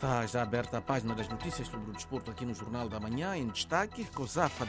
Está já aberta a página das notícias sobre o desporto aqui no Jornal da Manhã. Em destaque, COSAFA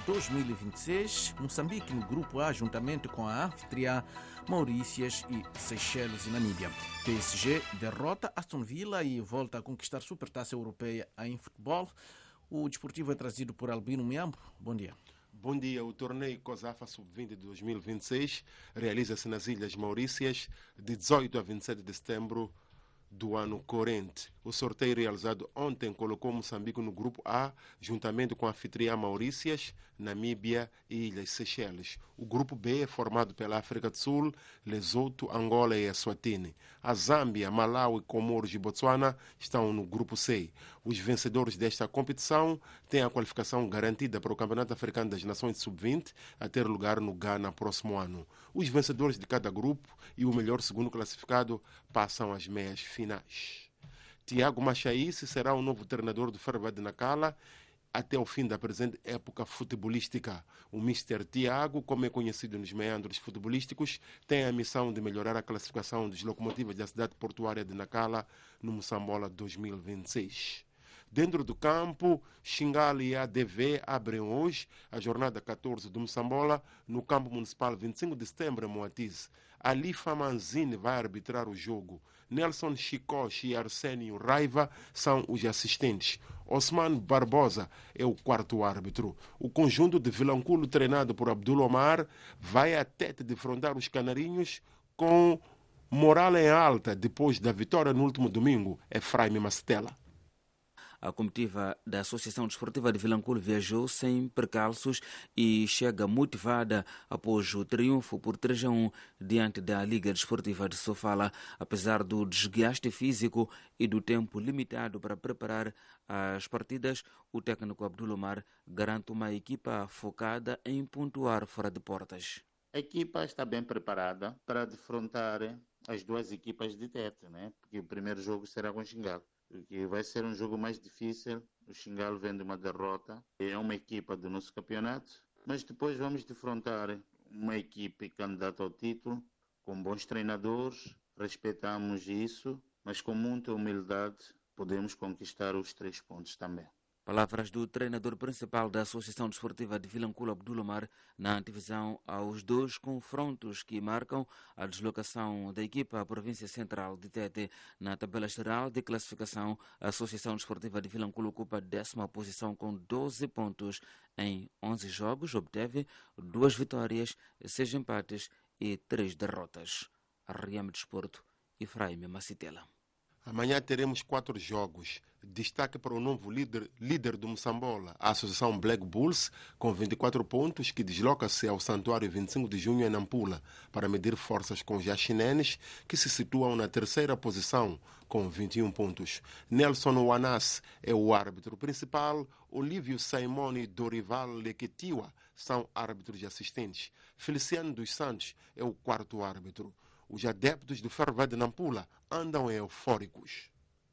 2026, Moçambique no grupo A, juntamente com a anfitriã Maurícias e Seychelles e Namíbia. PSG derrota Aston Villa e volta a conquistar Supertaça Europeia em futebol. O desportivo é trazido por Albino Miambo. Bom dia. Bom dia. O torneio COSAFA Sub-20 de 2026 realiza-se nas Ilhas Maurícias de 18 a 27 de setembro do ano corrente. O sorteio realizado ontem colocou Moçambique no grupo A, juntamente com a anfitriã Maurícias, Namíbia e Ilhas Seychelles. O grupo B é formado pela África do Sul, Lesoto, Angola e Eswatini. A Zâmbia, Malawi, Comoros e Botsuana estão no grupo C. Os vencedores desta competição têm a qualificação garantida para o Campeonato Africano das Nações Sub-20 a ter lugar no Ghana próximo ano. Os vencedores de cada grupo e o melhor segundo classificado passam às meias finais. Tiago Machaíce será o novo treinador do Ferbad de Nacala até o fim da presente época futebolística. O Mr. Tiago, como é conhecido nos meandros futebolísticos, tem a missão de melhorar a classificação dos locomotivas da cidade portuária de Nacala no Moçambola 2026. Dentro do campo, Xingali e ADV abrem hoje a jornada 14 do Moçambola no campo municipal 25 de setembro em Moatize. Alifa Manzini vai arbitrar o jogo. Nelson Chicoche e Arsénio Raiva são os assistentes. Osman Barbosa é o quarto árbitro. O conjunto de Vilanculo, treinado por Abdul Omar, vai a Tete defrontar os canarinhos com moral em alta depois da vitória no último domingo, Efraim Mastela. A comitiva da Associação Desportiva de Vilanculo viajou sem percalços e chega motivada após o triunfo por 3-1 diante da Liga Desportiva de Sofala. Apesar do desgaste físico e do tempo limitado para preparar as partidas, o técnico Abdul Omar garante uma equipa focada em pontuar fora de portas. A equipa está bem preparada para defrontar as duas equipas de Tete, né? Porque o primeiro jogo será com o Xingalo. Que vai ser um jogo mais difícil. O Xingalo vem de uma derrota, é uma equipa do nosso campeonato, mas depois vamos defrontar uma equipe candidata ao título, com bons treinadores, respeitamos isso, mas com muita humildade podemos conquistar os 3 pontos também. Palavras do treinador principal da Associação Desportiva de Vilanculo, Abdul Omar, na antevisão aos 2 confrontos que marcam a deslocação da equipa à província central de Tete. Na tabela geral de classificação, a Associação Desportiva de Vilanculo ocupa a 10ª posição com 12 pontos. Em 11 jogos, obteve 2 vitórias, 6 empates e 3 derrotas. RM Desporto, Efraim Macitela. Amanhã teremos 4 jogos. Destaque para o novo líder do Moçambola, a Associação Black Bulls, com 24 pontos, que desloca-se ao Santuário 25 de junho em Nampula para medir forças com os Jaxinenes, que se situam na 3ª posição com 21 pontos. Nelson Wanas é o árbitro principal, Olívio Simone e Dorival Lequetiwa são árbitros assistentes. Feliciano dos Santos é o 4º árbitro. Os adeptos do Ferbad de Nampula andam eufóricos.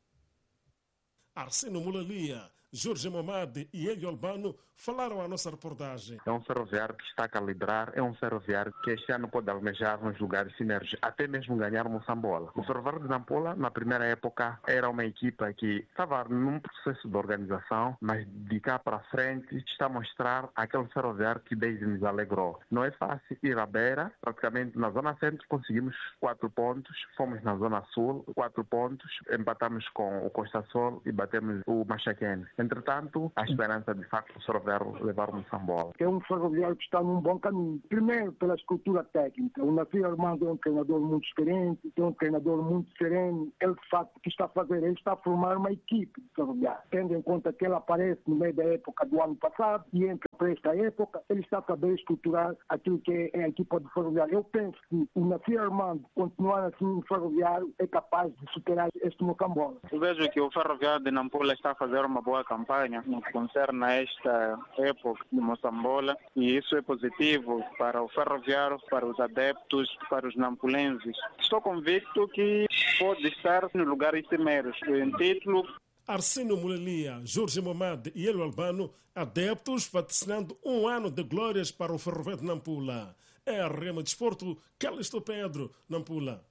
Arseno Mulalia, Jorge Momade e Elio Albano falaram à nossa reportagem. É um ferroviário que está a calibrar, é um ferroviário que este ano pode almejar nos lugares sinérgicos, até mesmo ganhar Moçambola. O Ferroviário de Nampula, na primeira época, era uma equipa que estava num processo de organização, mas de cá para frente está a mostrar aquele ferroviário que desde nos alegrou. Não é fácil ir à beira, praticamente na Zona Centro conseguimos 4 pontos, fomos na Zona Sul, 4 pontos, empatamos com o Costa Sol e batemos o Machaquene. Entretanto, a esperança de facto do ferroviário levar o Moçambola. É um ferroviário que está num bom caminho. Primeiro, pela estrutura técnica. O Nafio Armando é um treinador muito experiente, é um treinador muito sereno. Ele, de facto, o que está a fazer? Ele está a formar uma equipe de ferroviário. Tendo em conta que ele aparece no meio da época do ano passado e entra para esta época, ele está a saber estruturar aquilo que é a equipa do ferroviário. Eu penso que o Nafio Armando, continuar assim no ferroviário, é capaz de superar este Mocambola. Eu vejo que o ferroviário de Nampula está a fazer uma boa campanha no que concerne a esta época de Moçambola, e isso é positivo para o ferroviário, para os adeptos, para os nampulenses. Estou convicto que pode estar no lugares primeiros em título. Arseno Mulalia, Jorge Momade e Elio Albano, adeptos, vaticinando um ano de glórias para o Ferroviário de Nampula. É a Rema Desporto, Calisto Pedro, Nampula.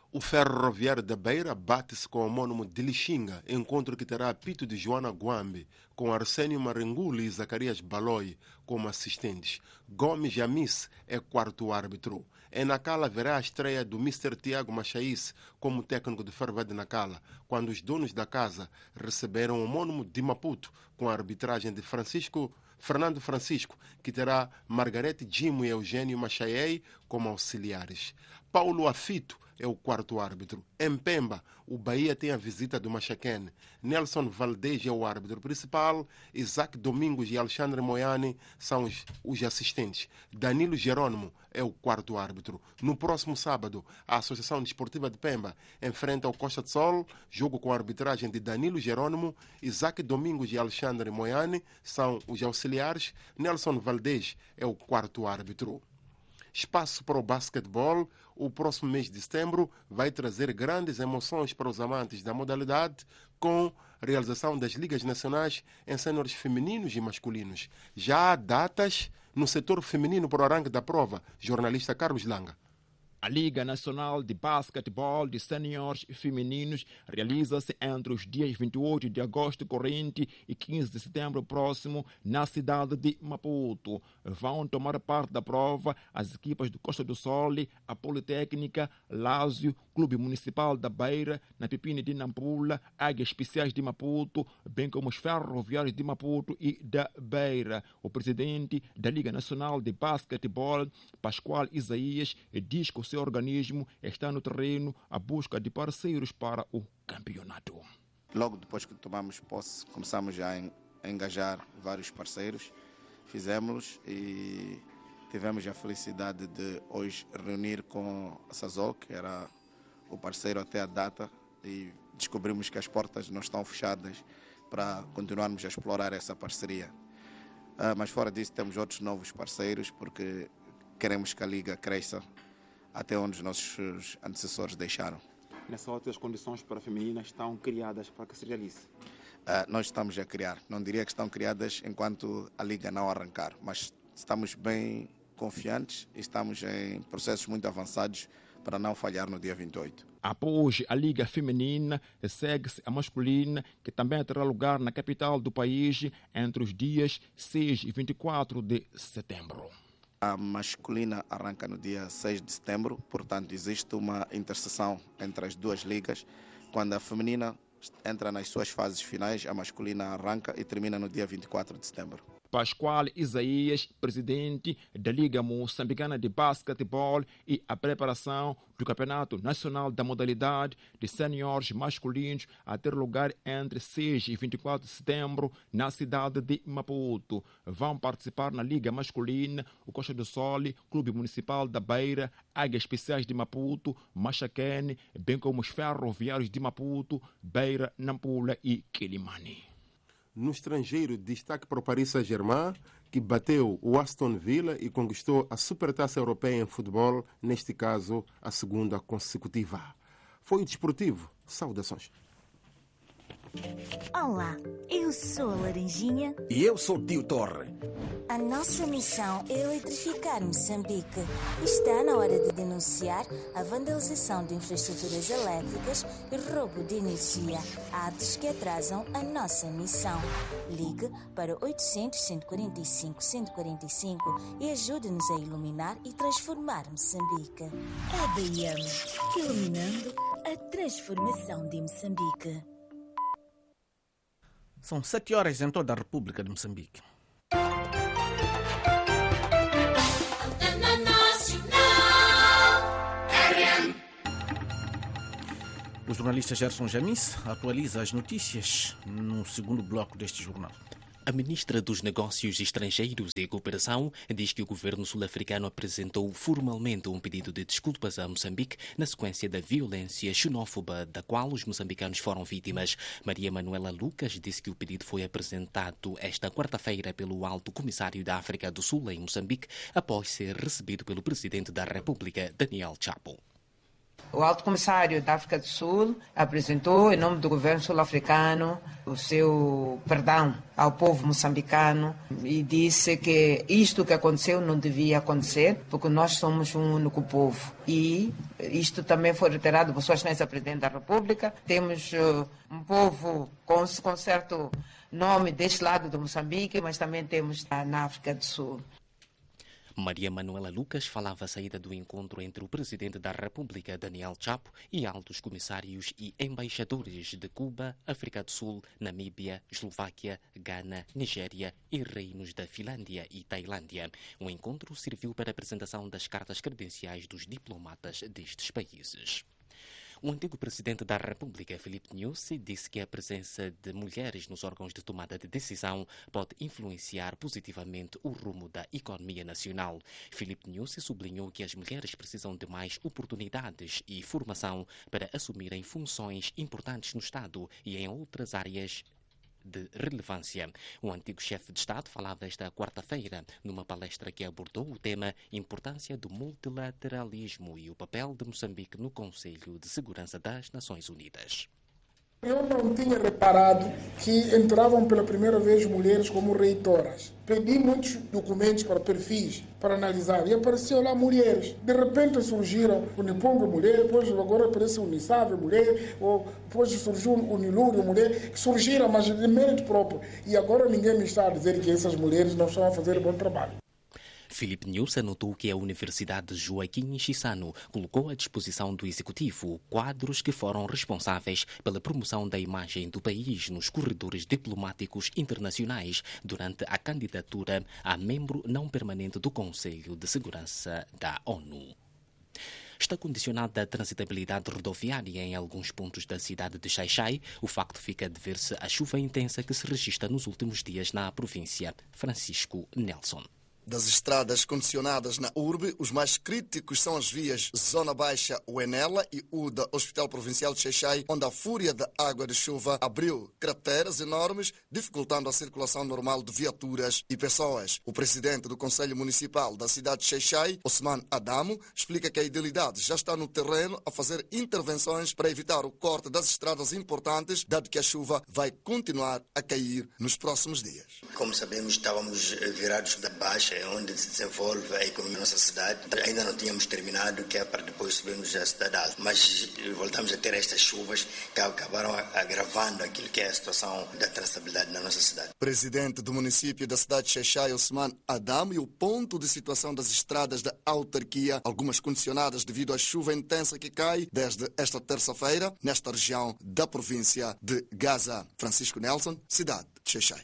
O Ferroviário da Beira bate-se com o homônimo de Lixinga, encontro que terá apito de Joana Guambe, com Arsénio Marenguli e Zacarias Baloi como assistentes. Gomes Jamis é quarto árbitro. Em Nacala haverá a estreia do Mr. Tiago Machaís como técnico de Ferroviário de Nacala, quando os donos da casa receberam o homônimo de Maputo, com a arbitragem de Fernando Francisco, que terá Margarete Dimo e Eugênio Machaiei como auxiliares. Paulo Afito é o quarto árbitro. Em Pemba, o Bahia tem a visita do Machaquene. Nelson Valdez é o árbitro principal. Isaac Domingos e Alexandre Moiane são os assistentes. Danilo Jerônimo é o quarto árbitro. No próximo sábado, a Associação Desportiva de Pemba enfrenta o Costa de Sol, jogo com a arbitragem de Danilo Jerônimo. Isaac Domingos e Alexandre Moiane são os auxiliares. Nelson Valdez é o quarto árbitro. Espaço para o basquetebol. O próximo mês de setembro vai trazer grandes emoções para os amantes da modalidade, com a realização das ligas nacionais em séniores femininos e masculinos. Já há datas no setor feminino para o arranque da prova. Jornalista Carlos Langa. A Liga Nacional de Basquetebol de Seniors Femininos realiza-se entre os dias 28 de agosto corrente e 15 de setembro próximo na cidade de Maputo. Vão tomar parte da prova as equipas do Costa do Sol, a Politécnica, Lázio, Clube Municipal da Beira, Napipini de Nampula, Águias Especiais de Maputo, bem como os Ferroviários de Maputo e da Beira. O presidente da Liga Nacional de Basquetebol, Pascoal Isaías, diz que o seu organismo está no terreno à busca de parceiros para o campeonato. Logo depois que tomamos posse, começamos já a engajar vários parceiros, fizemos e tivemos a felicidade de hoje reunir com a Sazol, que era o parceiro até a data, e descobrimos que as portas não estão fechadas para continuarmos a explorar essa parceria. Mas fora disso temos outros novos parceiros, porque queremos que a Liga cresça até onde os nossos antecessores deixaram. Nessa outra, as condições para a feminina estão criadas para que se realize? Nós estamos a criar. Não diria que estão criadas enquanto a Liga não arrancar, mas estamos bem confiantes e estamos em processos muito avançados para não falhar no dia 28. Após a Liga Feminina, segue-se a masculina, que também terá lugar na capital do país entre os dias 6 e 24 de setembro. A masculina arranca no dia 6 de setembro, portanto existe uma interseção entre as duas ligas. Quando a feminina entra nas suas fases finais, a masculina arranca e termina no dia 24 de setembro. Pascoal Isaías, presidente da Liga Moçambicana de Basquetebol, e a preparação do Campeonato Nacional da Modalidade de Seniors Masculinos a ter lugar entre 6 e 24 de setembro na cidade de Maputo. Vão participar na Liga Masculina o Costa do Sol, Clube Municipal da Beira, Águias Especiais de Maputo, Machaquene, bem como os Ferroviários de Maputo, Beira, Nampula e Quilimane. No estrangeiro, destaque para o Paris Saint-Germain, que bateu o Aston Villa e conquistou a Supertaça Europeia em futebol, neste caso a segunda consecutiva. Foi o Desportivo. Saudações. Olá, eu sou a Laranjinha. E eu sou o Tio Torre. A nossa missão é eletrificar Moçambique. Está na hora de denunciar a vandalização de infraestruturas elétricas e roubo de energia, atos que atrasam a nossa missão. Ligue para 800-145-145 e ajude-nos a iluminar e transformar Moçambique. EDM, iluminando a transformação de Moçambique. São 7 horas em toda a República de Moçambique. O jornalista Gerson Jamis atualiza as notícias no segundo bloco deste jornal. A ministra dos Negócios Estrangeiros e Cooperação diz que o governo sul-africano apresentou formalmente um pedido de desculpas a Moçambique na sequência da violência xenófoba da qual os moçambicanos foram vítimas. Maria Manuela Lucas disse que o pedido foi apresentado esta quarta-feira pelo Alto Comissário da África do Sul em Moçambique, após ser recebido pelo presidente da República, Daniel Chapo. O Alto Comissário da África do Sul apresentou, em nome do governo sul-africano, o seu perdão ao povo moçambicano e disse que isto que aconteceu não devia acontecer, porque nós somos um único povo. E isto também foi reiterado por Sua Excelência Presidente da República. Temos um povo com certo nome deste lado do Moçambique, mas também temos na África do Sul. Maria Manuela Lucas falava à saída do encontro entre o Presidente da República, Daniel Chapo, e altos comissários e embaixadores de Cuba, África do Sul, Namíbia, Eslováquia, Gana, Nigéria e reinos da Finlândia e Tailândia. O encontro serviu para a apresentação das cartas credenciais dos diplomatas destes países. O antigo presidente da República, Filipe Nyusi, disse que a presença de mulheres nos órgãos de tomada de decisão pode influenciar positivamente o rumo da economia nacional. Filipe Nyusi sublinhou que as mulheres precisam de mais oportunidades e formação para assumirem funções importantes no Estado e em outras áreas de relevância. O antigo chefe de Estado falava esta quarta-feira numa palestra que abordou o tema Importância do multilateralismo e o papel de Moçambique no Conselho de Segurança das Nações Unidas. Eu não tinha reparado que entravam pela primeira vez mulheres como reitoras. Pedi muitos documentos para perfis, para analisar, e apareceu lá mulheres. De repente surgiram o Niponga mulher, depois agora aparece o Nisave mulher, ou depois surgiu o Nilúrio mulher, que surgiram, mas de mérito próprio. E agora ninguém me está a dizer que essas mulheres não estão a fazer bom trabalho. Filipe Nyusi anotou que a Universidade Joaquim Chissano colocou à disposição do Executivo quadros que foram responsáveis pela promoção da imagem do país nos corredores diplomáticos internacionais durante a candidatura a membro não permanente do Conselho de Segurança da ONU. Está condicionada a transitabilidade rodoviária em alguns pontos da cidade de Xai-Xai. O facto fica a dever-se à chuva intensa que se registra nos últimos dias na província. Francisco Nelson. Das estradas condicionadas na urbe, os mais críticos são as vias Zona Baixa Uenela e UDA Hospital Provincial de Xai-Xai, onde a fúria da água de chuva abriu crateras enormes, dificultando a circulação normal de viaturas e pessoas. O presidente do Conselho Municipal da cidade de Xai-Xai, Osman Adamo, explica que a Idilidade já está no terreno a fazer intervenções para evitar o corte das estradas importantes, dado que a chuva vai continuar a cair nos próximos dias. Como sabemos, estávamos virados da baixa, onde se desenvolve a economia da nossa cidade. Ainda não tínhamos terminado, que é para depois subirmos a cidade alta. Mas voltamos a ter estas chuvas que acabaram agravando aquilo que é a situação da transitabilidade na nossa cidade. Presidente do município da cidade de Xai-Xai, Osman Adamo, e o ponto de situação das estradas da autarquia, algumas condicionadas devido à chuva intensa que cai desde esta terça-feira nesta região da província de Gaza. Francisco Nelson, cidade de Xai-Xai.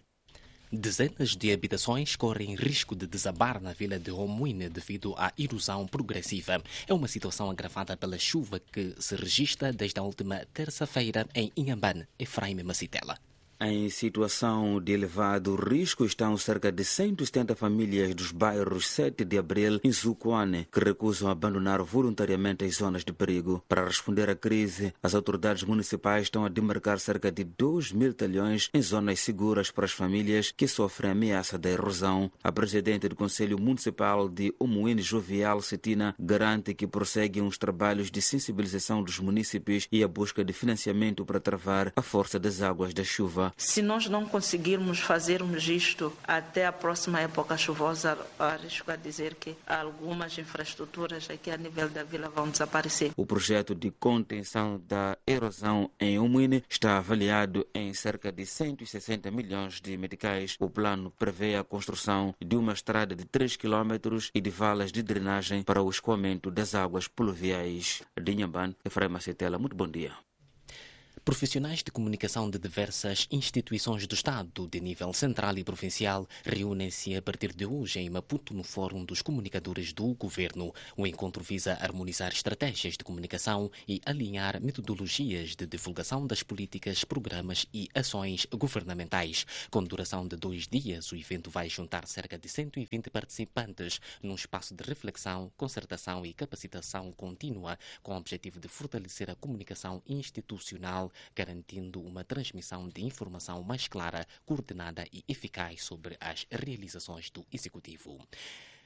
Dezenas de habitações correm risco de desabar na vila de Homuine devido à erosão progressiva. É uma situação agravada pela chuva que se registra desde a última terça-feira em Inhambane, Efraim Macitela. Em situação de elevado risco estão cerca de 170 famílias dos bairros 7 de Abril e Zucuane, que recusam abandonar voluntariamente as zonas de perigo. Para responder à crise, as autoridades municipais estão a demarcar cerca de 2.000 talhões em zonas seguras para as famílias que sofrem ameaça da erosão. A presidente do Conselho Municipal de Homuine, Jovial Cetina, garante que prosseguem os trabalhos de sensibilização dos munícipes e a busca de financiamento para travar a força das águas da chuva. Se nós não conseguirmos fazermos isto até a próxima época chuvosa, arrisco a dizer que algumas infraestruturas aqui a nível da vila vão desaparecer. O projeto de contenção da erosão em Homuine está avaliado em cerca de 160 milhões de meticais. O plano prevê a construção de uma estrada de 3 km e de valas de drenagem para o escoamento das águas pluviais. De Inhambane, Efraim Macitela, muito bom dia. Profissionais de comunicação de diversas instituições do Estado, de nível central e provincial, reúnem-se a partir de hoje em Maputo no Fórum dos Comunicadores do Governo. O encontro visa harmonizar estratégias de comunicação e alinhar metodologias de divulgação das políticas, programas e ações governamentais. Com duração de 2 dias, o evento vai juntar cerca de 120 participantes num espaço de reflexão, concertação e capacitação contínua, com o objetivo de fortalecer a comunicação institucional, garantindo uma transmissão de informação mais clara, coordenada e eficaz sobre as realizações do Executivo.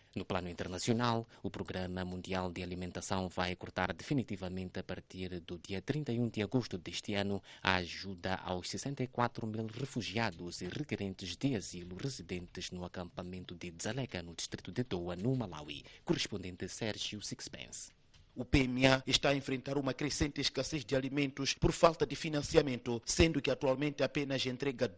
No plano internacional, o Programa Mundial de Alimentação vai cortar definitivamente a partir do dia 31 de agosto deste ano a ajuda aos 64 mil refugiados e requerentes de asilo residentes no acampamento de Dzaleka, no distrito de Doa, no Malawi. Correspondente Sérgio Sixpence. O PMA está a enfrentar uma crescente escassez de alimentos por falta de financiamento, sendo que atualmente apenas entrega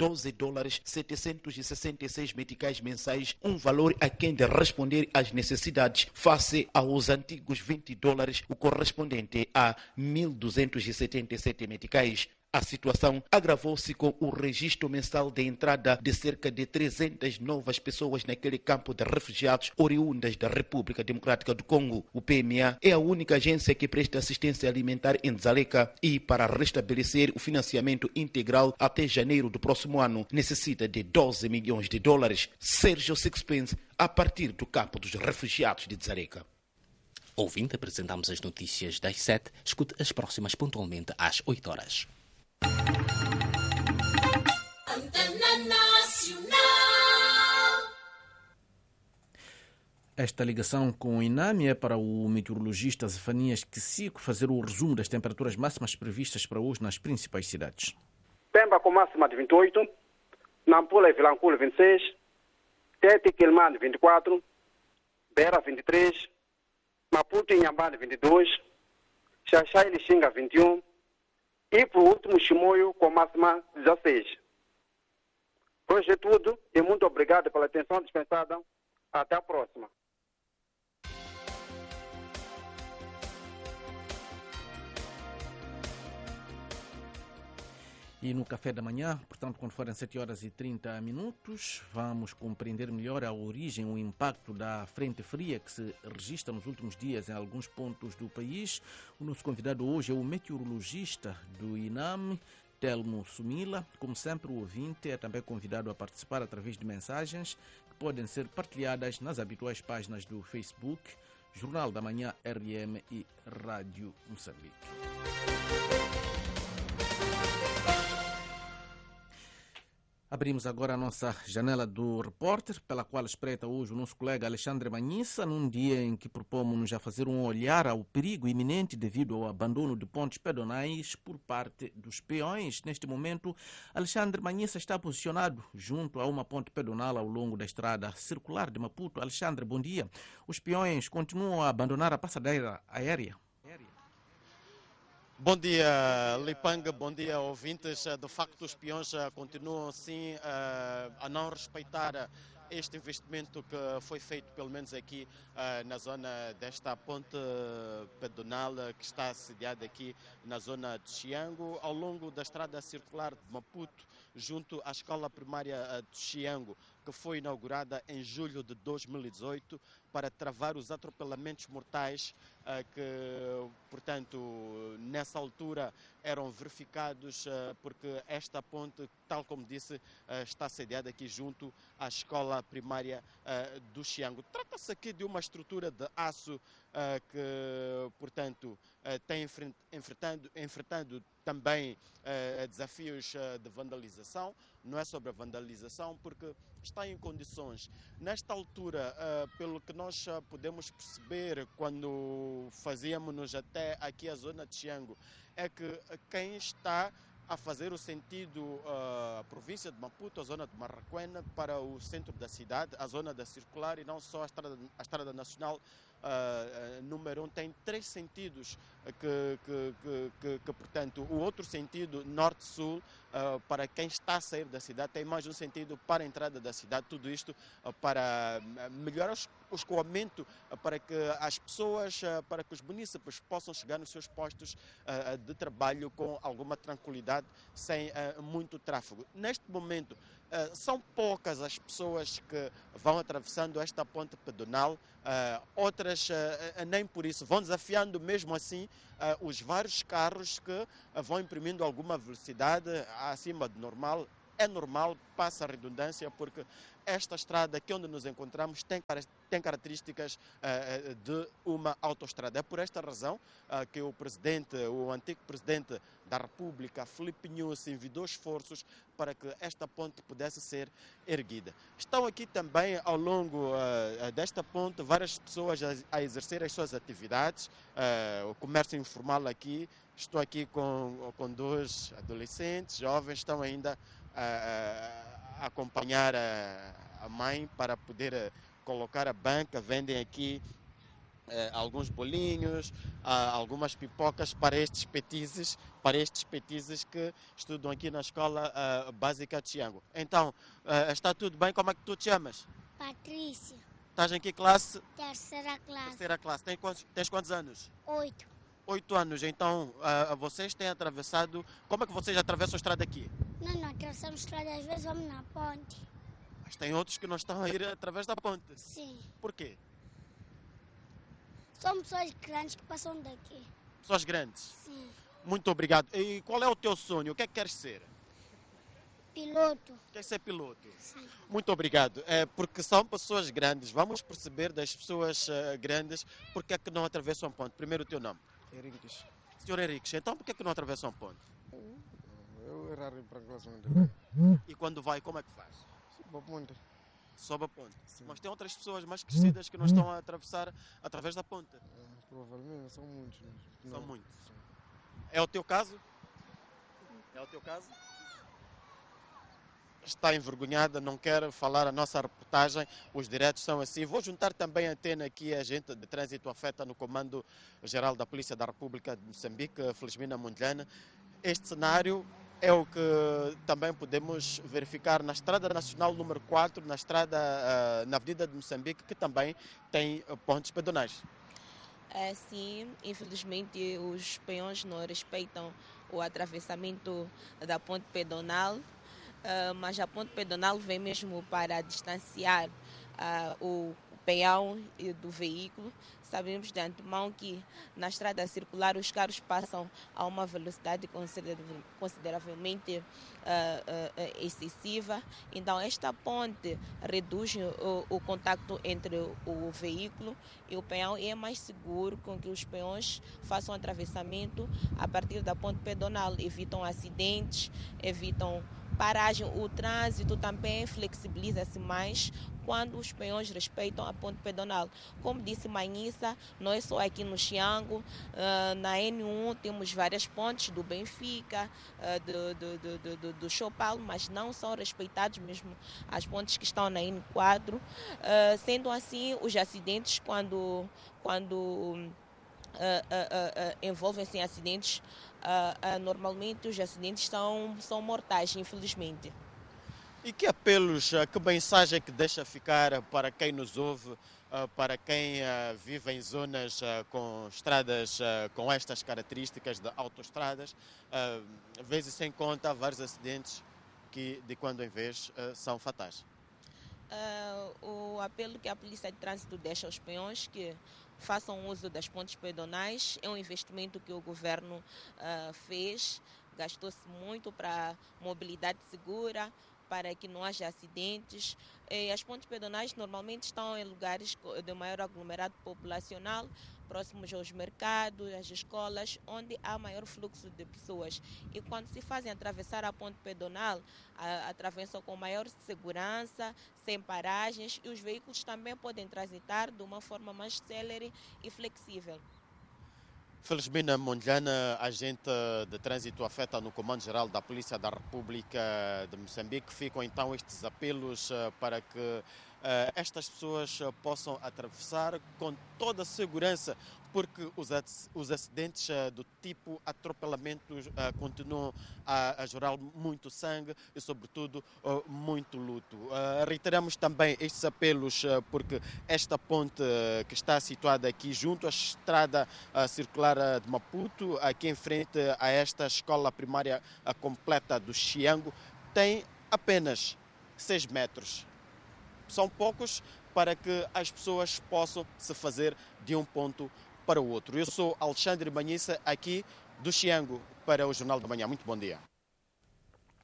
$12,766 meticais mensais, um valor aquém de responder às necessidades, face aos antigos $20, o correspondente a 1.277 meticais. A situação agravou-se com o registro mensal de entrada de cerca de 300 novas pessoas naquele campo de refugiados oriundas da República Democrática do Congo. O PMA é a única agência que presta assistência alimentar em Dzaleka e, para restabelecer o financiamento integral até janeiro do próximo ano, necessita de $12 milhões. Sérgio Sixpence, a partir do campo dos refugiados de Dzaleka. Ouvinte, apresentamos as notícias das 7. Escute as próximas pontualmente às 8 horas. Antena Nacional. Esta ligação com o INAMI é para o meteorologista Zefanias Kisico fazer o resumo das temperaturas máximas previstas para hoje nas principais cidades. Pemba com máxima de 28, Nampula e Vilanculo 26, Tete e Quilmane 24, Beira 23, Maputo e Inhambane 22, Xaxá e Lixinga 21, e por último Chimoio com máxima 16. Hoje é tudo e muito obrigado pela atenção dispensada. Até a próxima. E no café da manhã, portanto, quando forem 7h30, vamos compreender melhor a origem, o impacto da frente fria que se registra nos últimos dias em alguns pontos do país. O nosso convidado hoje é o meteorologista do INAMI, Telmo Sumila. Como sempre, o ouvinte é também convidado a participar através de mensagens que podem ser partilhadas nas habituais páginas do Facebook, Jornal da Manhã RM e Rádio Moçambique. Abrimos agora a nossa janela do repórter, pela qual espreita hoje o nosso colega Alexandre Manhissa, num dia em que propomos-nos a fazer um olhar ao perigo iminente devido ao abandono de pontes pedonais por parte dos peões. Neste momento, Alexandre Manhissa está posicionado junto a uma ponte pedonal ao longo da estrada circular de Maputo. Alexandre, bom dia. Os peões continuam a abandonar a passadeira aérea? Bom dia, Lipanga, bom dia, ouvintes. De facto, os peões continuam assim a não respeitar este investimento que foi feito, pelo menos aqui na zona desta ponte pedonal que está sediada aqui na zona de Chiango, ao longo da estrada circular de Maputo, junto à escola primária de Chiango, que foi inaugurada em julho de 2018 para travar os atropelamentos mortais que, portanto, nessa altura eram verificados, porque esta ponte, tal como disse, está sediada aqui junto à escola primária do Chiango. Trata-se aqui de uma estrutura de aço que, portanto, tem enfrentando também desafios de vandalização. Não é sobre a vandalização, porque está em condições. Nesta altura, pelo que nós podemos perceber quando fazíamos até aqui a zona de Chiango, é que quem está a fazer o sentido a província de Maputo, a zona de Marraquena, para o centro da cidade, a zona da circular e não só a estrada nacional número 1, tem 3 sentidos que, portanto, o outro sentido, norte-sul, para quem está a sair da cidade, tem mais um sentido para a entrada da cidade. Tudo isto para melhorar o escoamento, para que as pessoas, para que os munícipes possam chegar nos seus postos de trabalho com alguma tranquilidade, sem muito tráfego. Neste momento, são poucas as pessoas que vão atravessando esta ponte pedonal, outras nem por isso, vão desafiando mesmo assim os vários carros que vão imprimindo alguma velocidade acima do normal. é normal, passa a redundância, porque esta estrada aqui onde nos encontramos tem características de uma autoestrada. É por esta razão que o antigo presidente da República, Filipe Nyusi, envidou esforços para que esta ponte pudesse ser erguida. Estão aqui também, ao longo desta ponte, várias pessoas a exercer as suas atividades, o comércio informal aqui. Estou aqui com dois adolescentes, jovens, estão ainda a acompanhar a mãe para poder colocar a banca. Vendem aqui alguns bolinhos, algumas pipocas para estes petizes que estudam aqui na escola básica de Xiango. Então, está tudo bem? Como é que tu te chamas? Patrícia. Estás em que classe? Terceira classe. Terceira classe. Tens quantos anos? 8. 8 anos. Então, vocês têm atravessado... Como é que vocês atravessam a estrada aqui? Não atravessamos a estrada, às vezes vamos na ponte. Mas tem outros que não estão a ir através da ponte. Sim. Por quê? São pessoas grandes que passam daqui. Pessoas grandes? Sim. Muito obrigado. E qual é o teu sonho? O que é que queres ser? Piloto. Quer ser piloto? Sim. Muito obrigado. Porque são pessoas grandes. Vamos perceber das pessoas grandes porque é que não atravessam a ponte. Primeiro o teu nome. Henriques. Senhor Henriques, então por que é que não atravessam a ponte? Eu errar para classe. E quando vai, como é que faz? Sobe a ponte. Sobe a ponte. Sim. Mas tem outras pessoas mais crescidas que não estão a atravessar através da ponte. Provavelmente são muitos. São muitos. É o teu caso? É o teu caso? Está envergonhada, não quer falar a nossa reportagem, os diretos são assim. Vou juntar também a antena aqui, a gente de trânsito afeta no Comando Geral da Polícia da República de Moçambique, Felizmina Mondlane. Este cenário é o que também podemos verificar na Estrada Nacional número 4, na Avenida de Moçambique, que também tem pontes pedonais. Sim, infelizmente os peões não respeitam o atravessamento da ponte pedonal. Mas a ponte pedonal vem mesmo para distanciar o peão do veículo. Sabemos de antemão que na estrada circular os carros passam a uma velocidade consideravelmente excessiva. Então esta ponte reduz o contacto entre o veículo e o peão e é mais seguro com que os peões façam atravessamento a partir da ponte pedonal. Evitam acidentes, evitam paragem. O trânsito também flexibiliza-se mais quando os peões respeitam a ponte pedonal. Como disse Manhissa, não é só aqui no Xiango, na N1 temos várias pontes do Benfica, do Chopal, mas não são respeitados mesmo as pontes que estão na N4. Sendo assim, os acidentes, quando envolvem-se em acidentes, normalmente os acidentes são mortais, infelizmente. E que apelos, que mensagem que deixa ficar para quem nos ouve, para quem vive em zonas com estradas com estas características de autoestradas, vezes sem conta vários acidentes que de quando em vez são fatais? O apelo que a Polícia de Trânsito deixa aos peões que façam uso das pontes pedonais é um investimento que o governo fez, gastou-se muito para mobilidade segura, para que não haja acidentes. As pontes pedonais normalmente estão em lugares de maior aglomerado populacional, próximos aos mercados, às escolas, onde há maior fluxo de pessoas. E quando se fazem atravessar a ponte pedonal, atravessam com maior segurança, sem paragens, e os veículos também podem transitar de uma forma mais célere e flexível. Felizmina Mondlane, agente de trânsito afeta no Comando Geral da Polícia da República de Moçambique. Ficam então estes apelos para que estas pessoas possam atravessar com toda a segurança, porque os acidentes do tipo atropelamento continuam a gerar muito sangue e, sobretudo, muito luto. Reiteramos também estes apelos porque esta ponte que está situada aqui junto à estrada circular de Maputo, aqui em frente a esta escola primária completa do Xiango, tem apenas 6 metros. São poucos para que as pessoas possam se fazer de um ponto para o outro. Eu sou Alexandre Manhissa, aqui do Xiango, para o Jornal da Manhã. Muito bom dia.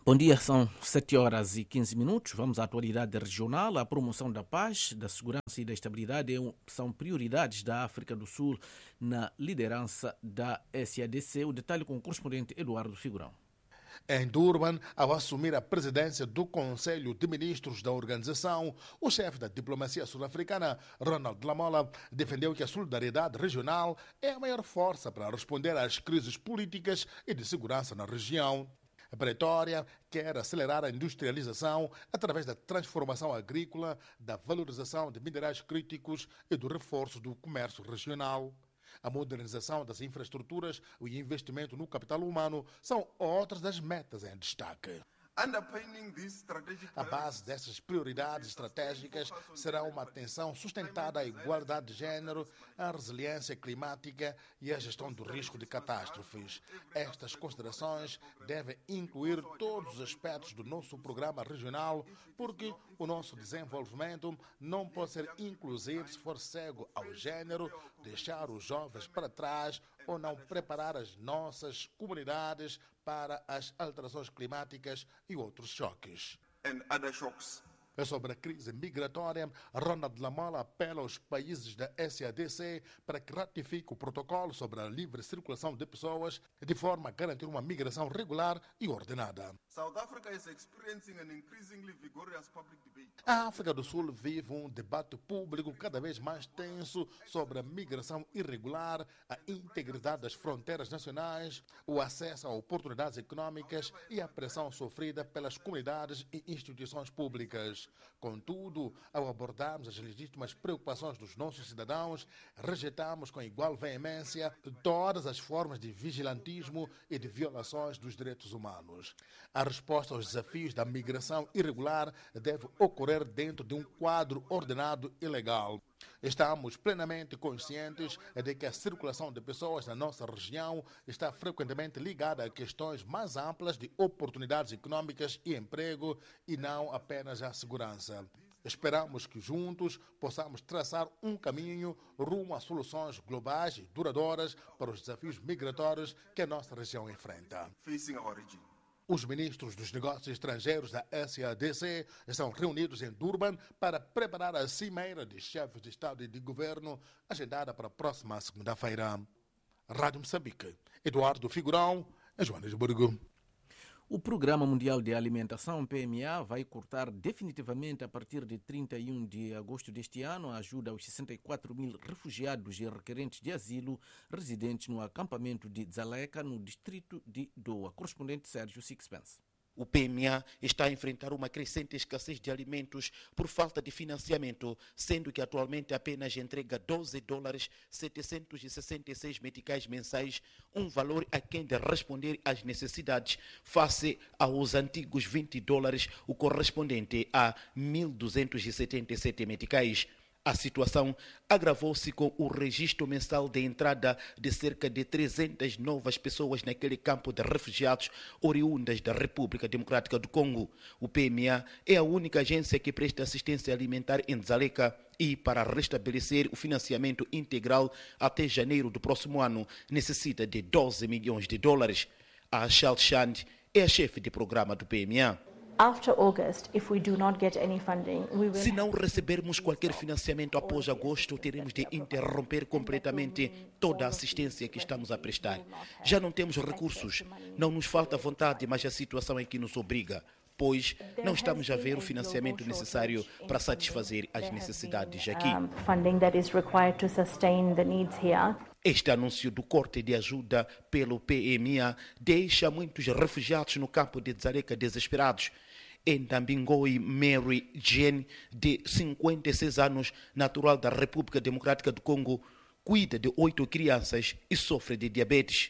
Bom dia, são 7h15. Vamos à atualidade regional. A promoção da paz, da segurança e da estabilidade são prioridades da África do Sul na liderança da SADC. O detalhe com o correspondente Eduardo Figurão. Em Durban, ao assumir a presidência do Conselho de Ministros da organização, o chefe da diplomacia sul-africana, Ronald Lamola, defendeu que a solidariedade regional é a maior força para responder às crises políticas e de segurança na região. A Pretória quer acelerar a industrialização através da transformação agrícola, da valorização de minerais críticos e do reforço do comércio regional. A modernização das infraestruturas e o investimento no capital humano são outras das metas em destaque. A base dessas prioridades estratégicas será uma atenção sustentada à igualdade de género, à resiliência climática e à gestão do risco de catástrofes. Estas considerações devem incluir todos os aspectos do nosso programa regional, porque o nosso desenvolvimento não pode ser inclusivo se for cego ao género, deixar os jovens para trás ou não preparar as nossas comunidades para as alterações climáticas e outros choques. Sobre a crise migratória, Ronald Lamola apela aos países da SADC para que ratifiquem o protocolo sobre a livre circulação de pessoas de forma a garantir uma migração regular e ordenada. A África do Sul vive um debate público cada vez mais tenso sobre a migração irregular, a integridade das fronteiras nacionais, o acesso a oportunidades econômicas e a pressão sofrida pelas comunidades e instituições públicas. Contudo, ao abordarmos as legítimas preocupações dos nossos cidadãos, rejeitamos com igual veemência todas as formas de vigilantismo e de violações dos direitos humanos. A resposta aos desafios da migração irregular deve ocorrer dentro de um quadro ordenado e legal. Estamos plenamente conscientes de que a circulação de pessoas na nossa região está frequentemente ligada a questões mais amplas de oportunidades econômicas e emprego e não apenas à segurança. Esperamos que juntos possamos traçar um caminho rumo a soluções globais e duradouras para os desafios migratórios que a nossa região enfrenta. Os ministros dos negócios estrangeiros da SADC estão reunidos em Durban para preparar a cimeira de chefes de Estado e de Governo agendada para a próxima segunda-feira. Rádio Moçambique, Eduardo Figurão, em Joanesburgo. O Programa Mundial de Alimentação, PMA, vai cortar definitivamente a partir de 31 de agosto deste ano a ajuda aos 64 mil refugiados e requerentes de asilo residentes no acampamento de Dzaleka, no distrito de Doa. Correspondente Sérgio Sixpence. O PMA está a enfrentar uma crescente escassez de alimentos por falta de financiamento, sendo que atualmente apenas entrega $12,766 meticais mensais, um valor aquém de responder às necessidades, face aos antigos $20, o correspondente a 1.277 meticais. A situação agravou-se com o registro mensal de entrada de cerca de 300 novas pessoas naquele campo de refugiados oriundas da República Democrática do Congo. O PMA é a única agência que presta assistência alimentar em Dzaleka e, para restabelecer o financiamento integral até janeiro do próximo ano, necessita de $12 milhões. A Charles Chand é a chefe de programa do PMA. Se não recebermos qualquer financiamento após agosto, teremos de interromper completamente toda a assistência que estamos a prestar. Já não temos recursos, não nos falta vontade, mas a situação é que nos obriga, pois não estamos a ver o financiamento necessário para satisfazer as necessidades aqui. Este anúncio do corte de ajuda pelo PMA deixa muitos refugiados no campo de Dzaleka desesperados. Em Tambingoi, Mary Jane, de 56 anos, natural da República Democrática do Congo, cuida de 8 crianças e sofre de diabetes.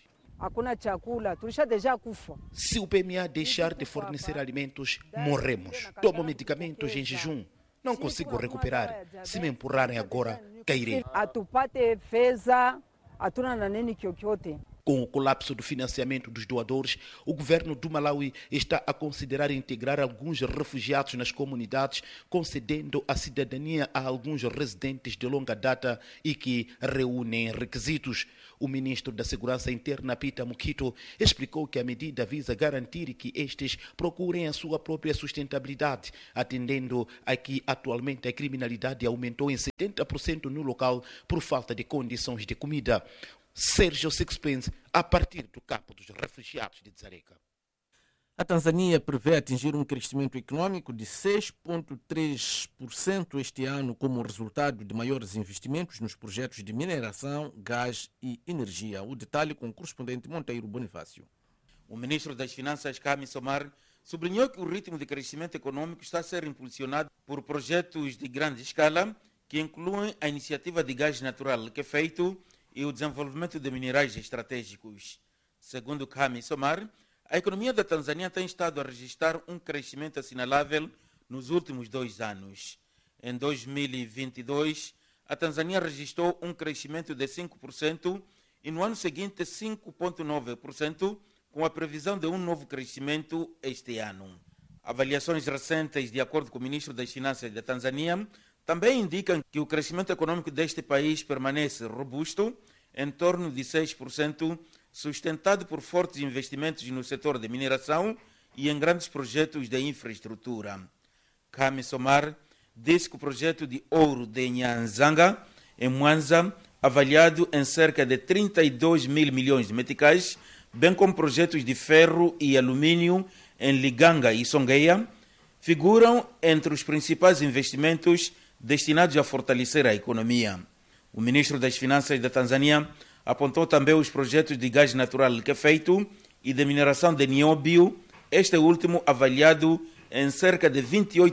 Se o PMA deixar de fornecer alimentos, morremos. Tomo medicamentos em jejum. Não consigo recuperar. Se me empurrarem agora, cairei. Com o colapso do financiamento dos doadores, o governo do Malawi está a considerar integrar alguns refugiados nas comunidades, concedendo a cidadania a alguns residentes de longa data e que reúnem requisitos. O ministro da Segurança Interna, Peter Mukito, explicou que a medida visa garantir que estes procurem a sua própria sustentabilidade, atendendo a que atualmente a criminalidade aumentou em 70% no local por falta de condições de comida. Sérgio Sixpence, a partir do campo dos refugiados de Dzareka. A Tanzânia prevê atingir um crescimento econômico de 6,3% este ano como resultado de maiores investimentos nos projetos de mineração, gás e energia. O detalhe com o correspondente Monteiro Bonifácio. O ministro das Finanças, Kami Somar, sublinhou que o ritmo de crescimento econômico está a ser impulsionado por projetos de grande escala que incluem a iniciativa de gás natural liquefeito e o desenvolvimento de minerais estratégicos. Segundo Kami Somar, a economia da Tanzânia tem estado a registrar um crescimento assinalável nos últimos 2 anos. Em 2022, a Tanzânia registrou um crescimento de 5% e no ano seguinte 5,9%, com a previsão de um novo crescimento este ano. Avaliações recentes, de acordo com o ministro das Finanças da Tanzânia, também indicam que o crescimento econômico deste país permanece robusto, em torno de 6%, sustentado por fortes investimentos no setor de mineração e em grandes projetos de infraestrutura. Kami Somar disse que o projeto de ouro de Nyanzanga, em Mwanza, avaliado em cerca de 32 mil milhões de meticais, bem como projetos de ferro e alumínio em Liganga e Songeia, figuram entre os principais investimentos destinados a fortalecer a economia. O ministro das Finanças da Tanzânia apontou também os projetos de gás natural liquefeito e de mineração de nióbio, este último avaliado em cerca de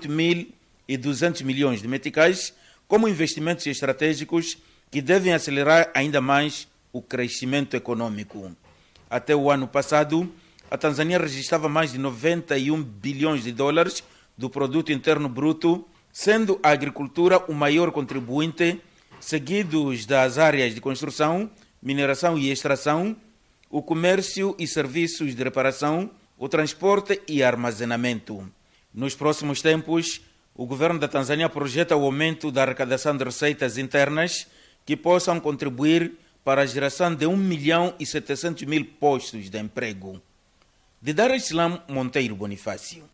28.200 milhões de meticais, como investimentos estratégicos que devem acelerar ainda mais o crescimento econômico. Até o ano passado, a Tanzânia registrava mais de 91 bilhões de dólares do produto interno bruto, sendo a agricultura o maior contribuinte, seguidos das áreas de construção, mineração e extração, o comércio e serviços de reparação, o transporte e armazenamento. Nos próximos tempos, o governo da Tanzânia projeta o aumento da arrecadação de receitas internas que possam contribuir para a geração de 1.700.000 postos de emprego. De Dar es Salaam, Monteiro Bonifácio.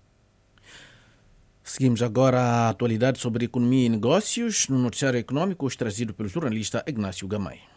Seguimos agora a atualidade sobre economia e negócios no noticiário econômico, trazido pelo jornalista Ignácio Gamay.